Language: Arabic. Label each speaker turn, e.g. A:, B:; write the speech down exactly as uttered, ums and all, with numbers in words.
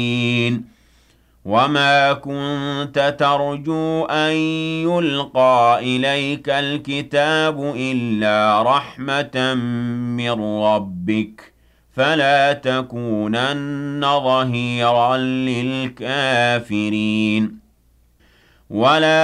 A: وَمَا كُنتَ تَرْجُو أَن يُلْقَىٰ إِلَيْكَ الْكِتَابُ إِلَّا رَحْمَةً مِّن رَّبِّكَ ۖ فَلَا تَكُونَنَّ ظَهِيرًا لِّلْكَافِرِينَ وَلَا